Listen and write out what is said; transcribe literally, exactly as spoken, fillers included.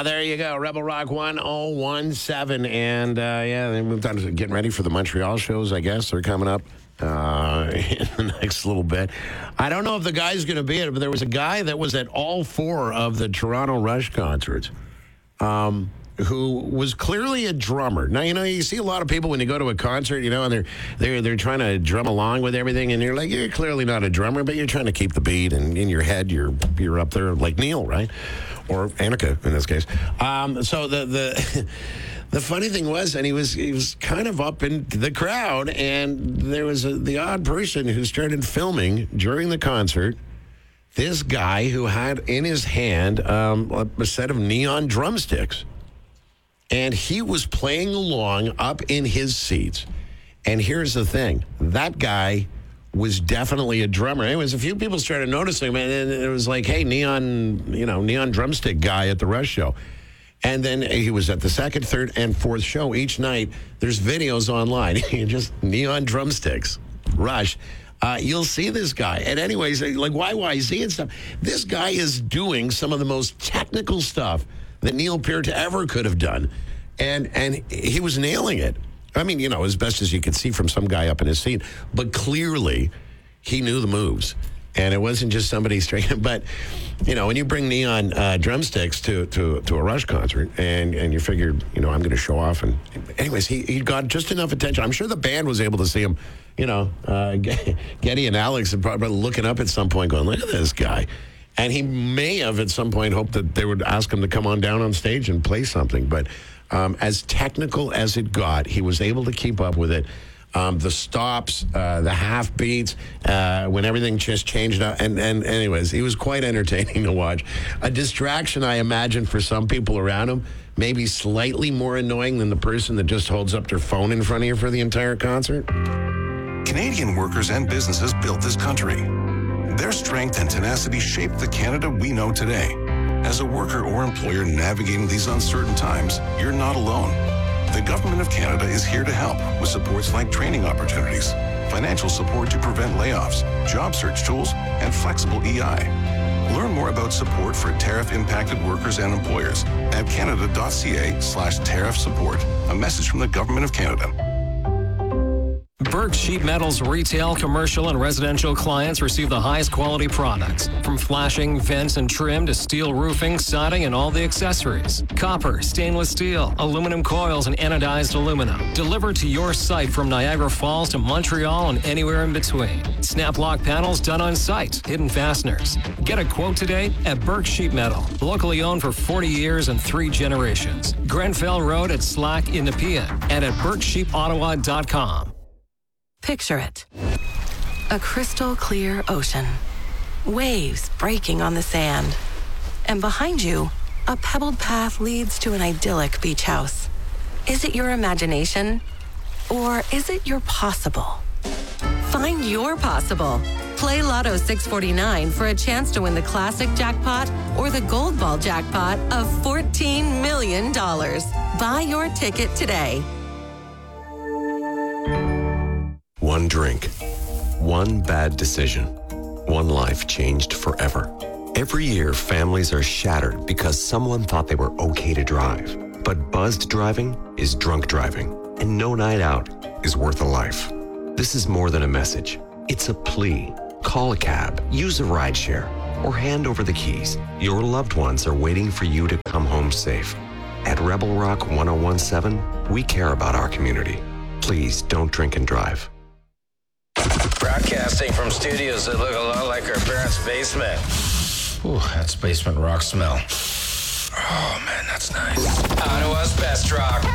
Uh, there you go. Rebel Rock one oh one seven. And, uh, yeah, they moved on to getting ready for the Montreal shows, I guess. They're coming up uh, in the next little bit. I don't know if the guy's going to be it, but there was a guy that was at all four of the Toronto Rush concerts. Um... who was clearly a drummer. Now, you know, you see a lot of people when you go to a concert, you know, and they're they're they're trying to drum along with everything, and you're like, you're clearly not a drummer, but you're trying to keep the beat, and in your head, you're you're up there like Neil, right? Or Annika in this case. Um, so the the the funny thing was, and he was he was kind of up in the crowd, and there was a, the odd person who started filming during the concert. This guy who had in his hand um, a set of neon drumsticks. And he was playing along up in his seats. And here's the thing. That guy was definitely a drummer. Anyways, a few people started noticing him, and it was like, hey, neon, you know, neon drumstick guy at the Rush show. And then he was at the second, third, and fourth show each night. There's videos online. Just neon drumsticks. Rush. Uh, you'll see this guy. And anyways, like Y Y Z and stuff, this guy is doing some of the most technical stuff that Neil Peart ever could have done. And and he was nailing it. I mean, you know, as best as you could see from some guy up in his seat. But clearly, he knew the moves. And it wasn't just somebody straight. But, you know, when you bring neon uh, drumsticks to, to to a Rush concert, and, and you figured, you know, I'm going to show off. And anyways, he, he got just enough attention. I'm sure the band was able to see him, you know, uh, Getty and Alex are probably looking up at some point going, look at this guy. And he may have at some point hoped that they would ask him to come on down on stage and play something. But um, as technical as it got, he was able to keep up with it. Um, the stops, uh, the half beats, uh, when everything just changed up. And, and anyways, he was quite entertaining to watch. A distraction, I imagine, for some people around him, maybe slightly more annoying than the person that just holds up their phone in front of you for the entire concert. Canadian workers and businesses built this country. Their strength and tenacity shaped the Canada we know today. As a worker or employer navigating these uncertain times, you're not alone. The Government of Canada is here to help with supports like training opportunities, financial support to prevent layoffs, job search tools, and flexible E I. Learn more about support for tariff-impacted workers and employers at canada.ca slash tariff support. A message from the Government of Canada. Burke Sheet Metal's retail, commercial, and residential clients receive the highest quality products, from flashing, vents, and trim to steel roofing, siding, and all the accessories. Copper, stainless steel, aluminum coils, and anodized aluminum. Delivered to your site from Niagara Falls to Montreal and anywhere in between. Snap lock panels done on site. Hidden fasteners. Get a quote today at Burke Sheet Metal. Locally owned for forty years and three generations. Grenfell Road at Slack in Nepean and at burke sheep ottawa dot com. Picture it. A crystal clear ocean. Waves breaking on the sand. And behind you, a pebbled path leads to an idyllic beach house. Is it your imagination? Or is it your possible? Find your possible. Play Lotto six forty-nine for a chance to win the classic jackpot or the gold ball jackpot of fourteen million dollars. Buy your ticket today. One drink, one bad decision, one life changed forever. Every year, families are shattered because someone thought they were okay to drive. But buzzed driving is drunk driving, and no night out is worth a life. This is more than a message. It's a plea. Call a cab, use a rideshare, or hand over the keys. Your loved ones are waiting for you to come home safe. At Rebel Rock one oh one seven, we care about our community. Please don't drink and drive. Broadcasting from studios that look a lot like our parents' basement. Ooh, that's basement rock smell. Oh, man, that's nice. Ottawa's best rock.